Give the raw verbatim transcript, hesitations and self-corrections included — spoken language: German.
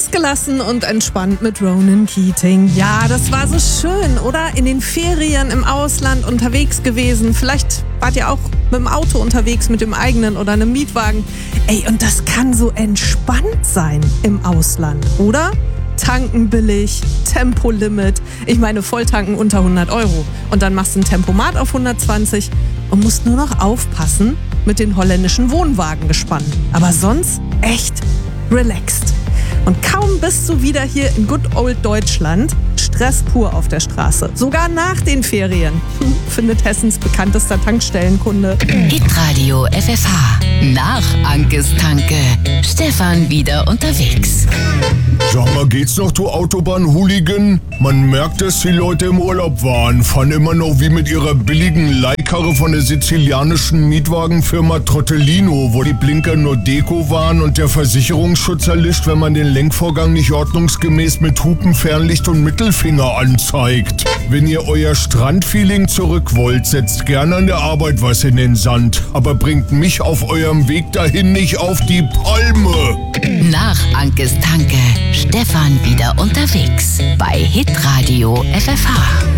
Ausgelassen und entspannt mit Ronan Keating. Ja, das war so schön, oder? In den Ferien im Ausland unterwegs gewesen. Vielleicht wart ihr auch mit dem Auto unterwegs, mit dem eigenen oder einem Mietwagen. Ey, und das kann so entspannt sein im Ausland, oder? Tanken billig, Tempolimit. Ich meine, Volltanken unter hundert Euro. Und dann machst du ein Tempomat auf hundertzwanzig und musst nur noch aufpassen mit den holländischen Wohnwagengespannen. Aber sonst echt relaxed. Und kaum bist du wieder hier in good old Deutschland, Stress pur auf der Straße. Sogar nach den Ferien, findet Hessens bekanntester Tankstellenkunde. Hitradio F F H. Nach Ankes Tanke. Stefan wieder unterwegs. Sag mal, geht's noch, du Autobahn-Hooligan? Man merkt, dass die Leute im Urlaub waren, fahren immer noch wie mit ihrer billigen Leihkarre von der sizilianischen Mietwagenfirma Trottellino, wo die Blinker nur Deko waren und der Versicherungsschutz erlischt, wenn man den Lenkvorgang nicht ordnungsgemäß mit Hupen, Fernlicht und Mittelfinger anzeigt. Wenn ihr euer Strandfeeling zurück wollt, setzt gerne an der Arbeit was in den Sand, aber bringt mich auf eurem Weg dahin nicht auf die Palme. Nach Ankes Tanke. Stefan wieder unterwegs bei Hitradio F F H.